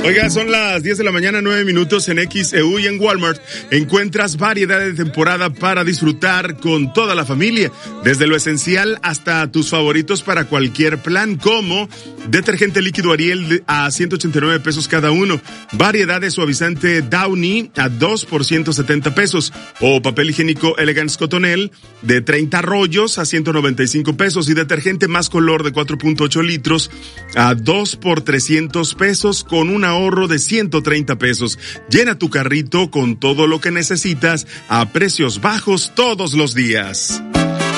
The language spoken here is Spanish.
Oiga, son las 10 de la mañana, 9 minutos en XEU y en Walmart. Encuentras variedad de temporada para disfrutar con toda la familia. Desde lo esencial hasta tus favoritos para cualquier plan, como detergente líquido Ariel a 189 pesos cada uno. Variedad de suavizante Downy a 2 por 170 pesos. O papel higiénico Elegance Cotonel de 30 rollos a 195 pesos. Y detergente Más Color de 4.8 litros a 2 por 300 pesos con un ahorro de 130 pesos. Llena tu carrito con todo lo que necesitas a precios bajos todos los días.